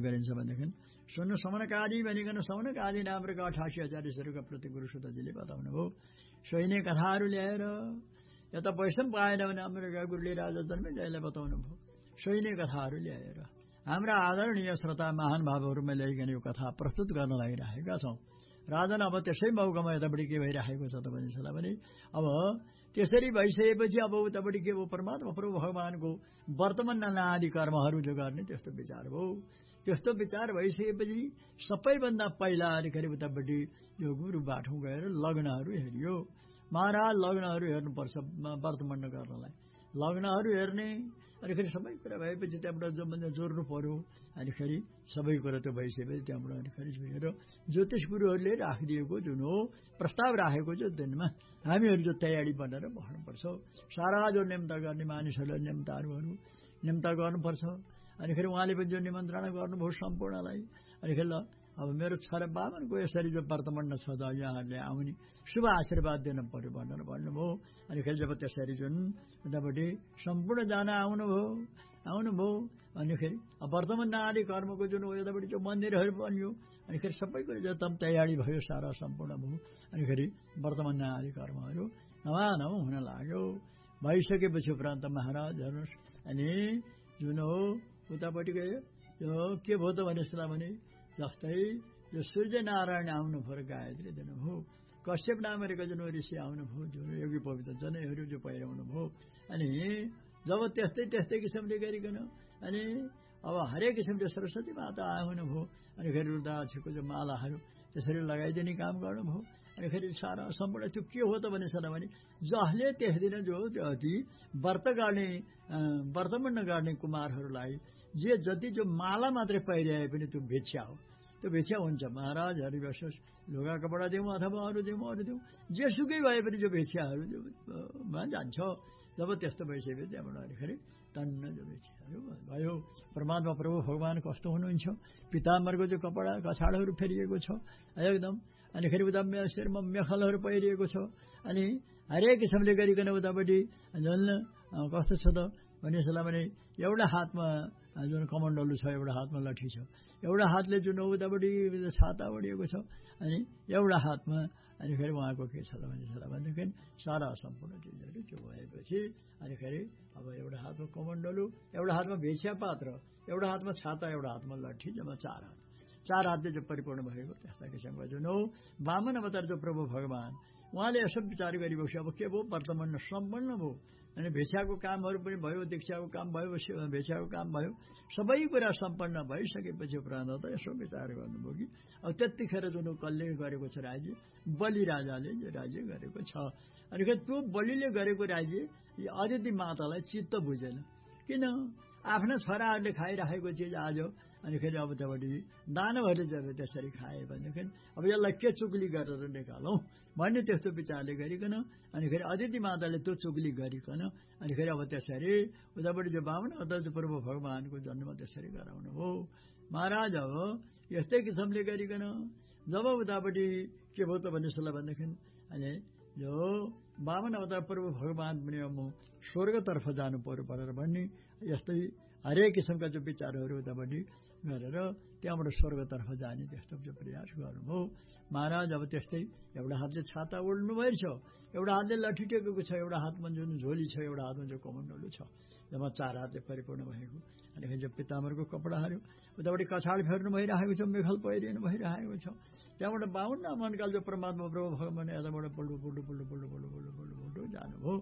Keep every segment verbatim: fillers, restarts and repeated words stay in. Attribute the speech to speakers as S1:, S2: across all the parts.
S1: गरिन्छ भनेदेखि सुन्नु समनकादि भनिकन समनकादि नामका अठासी हजार ईश्वरका प्रति गुरुसुतजीले बताउनु भयो। सोही कथाहरू ल्याएर यता वैष्णव पाएन भने अमेरिका गुरुले राजा जन्मे जयलाई बताउनु भयो। सोही कथाहरू ल्याएर हाम्रा आदरणीय श्रोता महान भावहरूमा ल्याइकन यो कथा प्रस्तुत गर्न लागिरहेका छौँ। राजन अब त्यसै मौकामा यतापट्टि के भइरहेको छ त भनिसला भने अब त्यसरी भइसकेपछि अब उतापट्टि के भयो परमात्मा प्रभु भगवानको वर्तमान नानादि कर्महरू जो गर्ने त्यस्तो विचार भयो। त्यस्तो विचार भइसकेपछि सबैभन्दा पहिला अलिकति उतापट्टि यो गुरु बाठौँ गएर लग्नहरू हेरियो। महाराज लग्नहरू हेर्नुपर्छ वर्तमान गर्नलाई। लग्नहरू हेर्ने अनिखेरि सबै कुरा भएपछि त्यहाँबाट जो जोड्नु पर्यो। अनिखेरि सबै कुरा त्यो भइसकेपछि त्यहाँबाट अनिखेरि हेरेर ज्योतिष गुरुहरूले राखिदिएको जुन हो प्रस्ताव राखेको छ दिनमा हामीहरू जो तयारी बनेर बस्नुपर्छ। सारा जो निम्ता गर्ने मानिसहरूले निम्ताहरू निम्ता गर्नुपर्छ। अनिखेरि उहाँले पनि जो निमन्त्रणा गर्नुभयो सम्पूर्णलाई अनिखेरि ल अब मेरो छोरा बामनको यसरी जो वर्तमान छ त यहाँहरूले आउने शुभ आशीर्वाद दिन पर्यो भनेर भन्नुभयो। अनिखेरि जब त्यसरी जुन उतापट्टि सम्पूर्ण जान आउनुभयो आउनुभयो अनिखेरि वर्तमान आदि कर्मको जुन यतापट्टि जो मन्दिरहरू बन्यो अनिखेरि सबै कुरो जो तम तयारी भयो सारा सम्पूर्ण भयो। अनिखेरि वर्तमान आदि कर्महरू नवानव हुन लाग्यो। भइसकेपछि उपरान्त महाराजहरू अनि जुन हो उतापट्टि गयो यो के भयो त भनेसला भने जस्तै जो सूर्य नारायण आउनुभयो गायत्री दिनुभयो। कश्यप नामका जुन ऋषि आउनुभयो जुन योगी पवित्र जनहरू जो पहिराउनु भयो। अनि जब त्यस्तै त्यस्तै किसिमले गरिकन अनि अब हरेक किसिमले सरस्वती माता आउनुभयो। अनि फेरि रुद्राक्षको जो मालाहरू त्यसरी लगाइदिने काम गर्नुभयो। अनि फेरि सारा सम्पूर्ण त्यो के हो त भनेसला भने जसले त्यस दिन जो अति व्रत गर्ने वर्तमान गर्ने कुमारहरूलाई जे जति जो माला मात्रै पहिर्याए पनि त्यो भिक्षा हो। त्यो भिक्षा हुन्छ। महाराजहरू विशेष लुगा कपडा दिउँ अथवा अरू दिउँ अरू दिउँ जेसुकै भए पनि जो भिक्षाहरूमा जान्छ। जब त्यस्तो भइसक्यो त्यहाँबाट अनिखेरि तन्न जो भिक्षाहरू भयो। परमात्मा प्रभु भगवान कस्तो हुनुहुन्छ पिताम्बरको जो कपडा कछाडहरू फेरिएको छ एकदम। अनिखेरि उता शिरमा मेखलहरू पहिरिएको छ। अनि हरेक किसिमले गरिकन उतापट्टि झन् कस्तो छ त भनेसला भने एउटा हातमा जुन कमण्डलु छ एउटा हातमा लठी छ एउटा हातले जुन उतापट्टि छाता ओढिएको छ अनि एउटा हातमा अनिखेरि उहाँको के छ त भनेसला भनेदेखि सारा सम्पूर्ण चिजहरू त्यो भएपछि अनिखेरि अब एउटा हातमा कमण्डलु एउटा हातमा भिक्षा पात्र एउटा हातमा छाता एउटा हातमा लठी जम्मा चार हात चार हातले जो परिपूर्ण भएको त्यस्ता किसिमको जुन हो वामन अवतार जो प्रभु भगवान उहाँले यसो विचार गरिबस्यो अब के भयो वर्तमान सम्पन्न भयो। अनि भिक्षाको कामहरू पनि भयो दीक्षाको काम भयो भिक्षाको काम भयो सबै कुरा सम्पन्न भइसकेपछि उपरान्त त यसो विचार गर्नुभयो कि अब त्यतिखेर जुन कसले गरेको छ राज्य बलि राजाले जो राज्य गरेको छ। अनि त्यो बलिले गरेको राज्य अदिति मातालाई चित्त बुझेन। किन आफ्ना छोराहरूले खाइराखेको चिज आज अनिखेरि अब त्यहाँबाट दानवहरूले जब त्यसरी खाए भनेदेखि अब यसलाई के चुगली गरेर निकालौँ भन्ने त्यस्तो विचारले गरिकन अनिखेरि अदिति माताले त्यो चुगली गरिकन अनिखेरि अब त्यसरी उतापट्टि जो बामन अवतार प्रभु भगवानको जन्म त्यसरी गराउनु हो। महाराज अब यस्तै किसिमले गरिकन जब उतापट्टि के भयो त भन्ने भनेदेखि अनि जो वामन अवतार प्रभु भगवान पनि म स्वर्गतर्फ जानु पर्यो भनेर भन्ने यस्तै हरेक किसिमका जो विचारहरू उतापट्टि गरेर त्यहाँबाट स्वर्गतर्फ जाने त्यस्तो जो प्रयास गर्नुभयो। महाराज अब त्यस्तै एउटा हातले छाता ओढ्नु भएछ एउटा हातले लठी टेकेको छ एउटा हातमा जुन झोली छ एउटा हातमा जो कमण्डलु छ जम्मा चार हातले परिपूर्ण भएको। अनि जो पिताम्बरको कपडाहरू उतापट्टि कछाड फेर्नु भइरहेको छ मेखल पहिरिनु भइरहेको छ। त्यहाँबाट बाहुन्न मनकाल जो परमात्मा प्रभु भगवान यताबाट पल्टो पुल्टो पुल्टो पुल्टो पुल्टो पुल्टो पुल्टो पुल्टो जानुभयो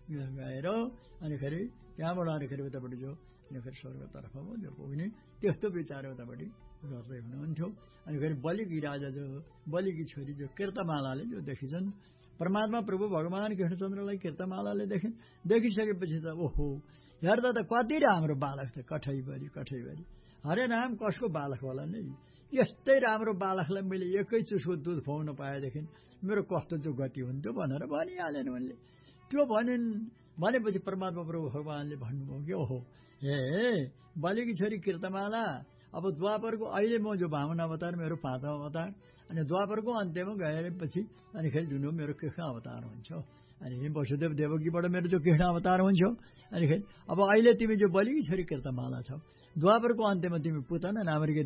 S1: गएर अनिखेरि त्यहाँबाट अनिखेरि उतापट्टि जो अनिखेरि स्वर्गतर्फ जो पुग्ने त्यस्तो विचार उतापट्टि गर्दै हुनुहुन्थ्यो। अनिखेरि बलिकी राजा जो बलिकी छोरी जो कीर्तमालाले जो देखिन्छन् परमात्मा प्रभु भगवान कृष्णचन्द्रलाई कीर्तमालाले देखिन्। देखिसकेपछि त ओहो हेर्दा त कति राम्रो बालक त कठैभरि कठैभरि हरे राम कसको बालक होला नि यस्तै राम्रो बालकलाई मैले एकै चुसको दुध खुवाउन पाएदेखि मेरो कस्तो जो गति हुन्थ्यो भनेर भनिहालेन उनले। त्यो भनिन् भनेपछि परमात्मा प्रभु भगवानले भन्नुभयो कि ओहो हे बलिकी छोरी कीर्तमाला अब द्वापरको अहिले म जो वामन अवतार मेरो पाँचौं अवतार अनि द्वापरको अन्त्यमा गएपछि अनिखेरि जुन मेरो कृष्ण अवतार हुन्छ अनि वसुदेव देवकीबाट मेरो जो कृष्ण अवतार हुन्छ अनिखेरि अब अहिले तिमी जो बलिकी छोरी कीर्तमाला छौ द्वापरको अन्त्यमा तिमी पुतना नामरी